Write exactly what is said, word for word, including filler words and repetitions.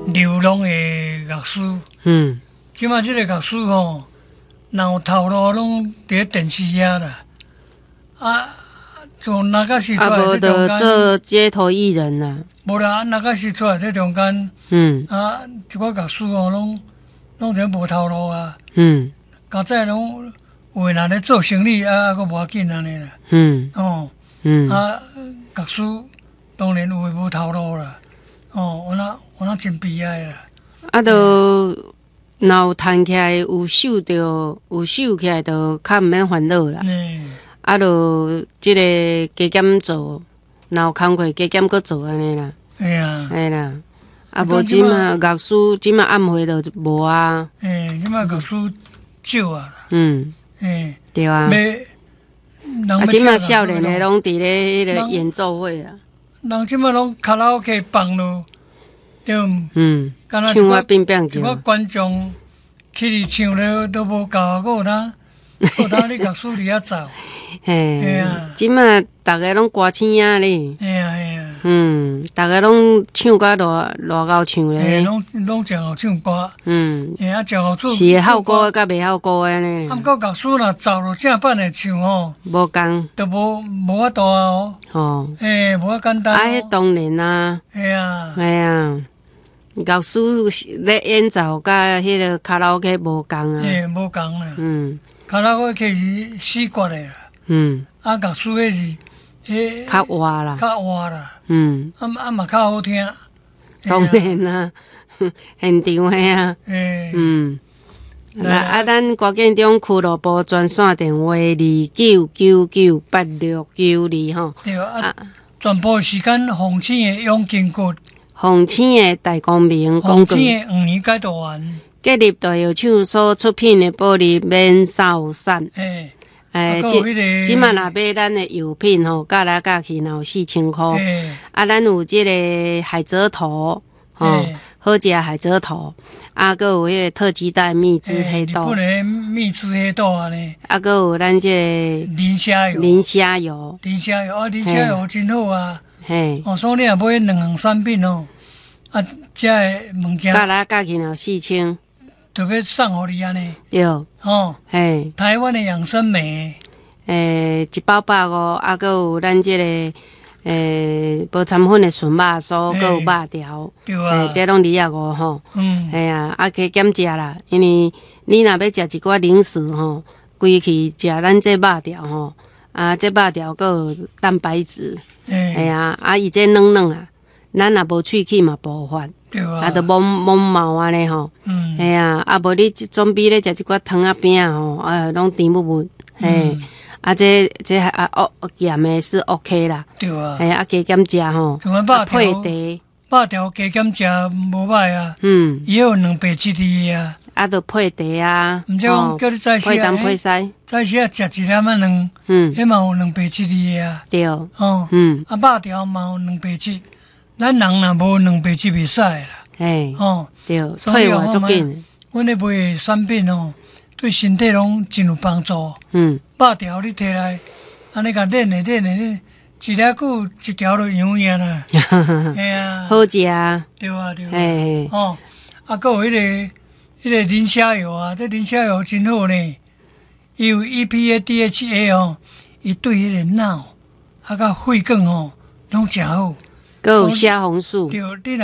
流浪的乐师。 嗯， 即马即个乐师吼，若有头路拢伫电视遐啦。啊，就哪个是出啊， 来无就这中间？ 做街头艺人啦。 无啦，哪个是出来这中间？ 嗯啊，一寡乐师吼，拢拢真无头路啊。 嗯较早拢有诶，若咧做生意啊，佫无要紧安尼啦。 嗯哦， 嗯， 啊，乐师当然有诶无头路啦。哦，我那我那真悲哀啦。 啊，都若有弹起来有手着有手起来，就较毋免烦恼啦。 嗯， 啊，就即个加减做，若有工课加减搁做安尼啦。 哎呀， 哎啦，啊无即马乐师即马暗会就无啊。 哎，即马乐师少啊。 嗯， 哎， 对啊。 要人啊， 要即马请少年的人拢伫咧迄个演奏会啊。 人即马拢卡拉 OK 放咯，对毋？ 嗯， 敢若唱啊变变一叫。 个观众去伫唱了都无够，佫有当，佫有当你乐师伫遐走。 嘿嘿啊， 即马逐个拢歌星啊咧。 哎呀哎呀， 嗯，逐个拢唱甲偌偌高唱哎， 咧。 拢拢真好唱歌， 嗯， 哎啊，真好做。 是会效果甲袂效果安尼。 啊，毋过乐师若走落正版的唱吼， 无共。 都无无法度啊哦。 吼。 哎，无遐简单。 啊，迄当然啊。 哎呀， 哎呀，乐师咧演奏甲迄个卡拉 OK 无共啊。 哎，无共啦。 嗯卡拉 OK 是死决的啦， 嗯， 啊，乐师迄是迄较活啦。 较活啦， 嗯， 啊啊嘛较好听。 当然啊，现场诶啊。 哎， 嗯。 来那啊，咱郭建中俱乐部专线电话二九九九八六九二吼。 对啊，全部时间洪庆的永金国， 洪青的大光明洪广告， 庆的五年解读完， 建立大药厂所出品的玻璃免扫散。 哎， 诶， 啊还即有迄个即满若买咱的药品吼，价来价去若有四千箍。 哎， 啊，咱有即个海蜇头，吼， 哎好食的海蜇头，啊，搁有迄个特级带蜜汁黑豆日本，的蜜汁黑豆啊呢， 啊，搁有咱即个磷虾油， 磷虾油， 磷虾油啊，磷虾油真好啊。 嘿， 哦，所以你若买两项产品哦，啊，这的物件价来价去若有四千， 特别送互你安尼， 对， 哦， 嘿。 台湾的养生美， 诶，一包百五，啊，搁有咱即、这个诶无掺粉的纯肉酥，搁有肉条， 对啊诶，，这拢二啊五吼。 嗯， 哎呀，啊，加减食啦，因为你若要食一寡零食吼，规去食咱这肉条吼，啊，这肉条搁有蛋白质，哎哎， 呀，啊，伊这软软啊，咱若无喙齿嘛无法， 对啊， 啊，都蒙蒙毛安尼吼。 嗯， 哎呀，啊，无你总比咧食一寡汤啊饼啊吼，啊，拢甜蜜蜜，嘿。啊，这这啊哦咸的是 OK 啦， 对啊， 哎啊加减食吼， 像阮肉啊配条， 茶， 肉条加减食无歹啊， 嗯， 伊有两白质的啊， 啊着配茶啊， 毋只讲叫你早时啊， 配东配西， 早时啊食一粒啊两， 嗯， 迄嘛有两白质的啊， 对， 哦， 嗯， 啊肉条嘛有两白质，咱人若无两白质袂使啦， 哎， 哦， 对， 所以退化足紧， 阮咧卖的产品哦，对身体拢真有帮助。 嗯， 肉条你摕来，安尼甲练练练练，一粒久一条就样样啦。嘿啊， 好食啊， 对啊对啊。 哎， 哦，啊，还有迄、那个迄、那个磷虾油啊，这磷虾油真好呢，伊有 E P A D H A 哦，伊对迄个脑啊甲血管哦拢诚好。 搁有虾红素。 对，你若